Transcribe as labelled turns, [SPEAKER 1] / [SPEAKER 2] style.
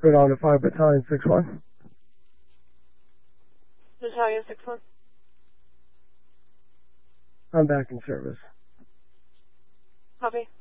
[SPEAKER 1] Go down to 5 Battalion 6-1.
[SPEAKER 2] Battalion 6-1.
[SPEAKER 1] I'm back in service.
[SPEAKER 2] Copy.